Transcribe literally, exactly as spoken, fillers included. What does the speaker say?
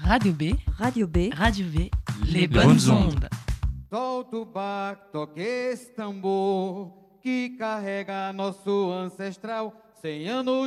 Radio B, Radio B, Radio V, Les les bonnes bonnes ondes. ondes. Solta o baque, toque esse tambor que carrega nosso ancestral cem anos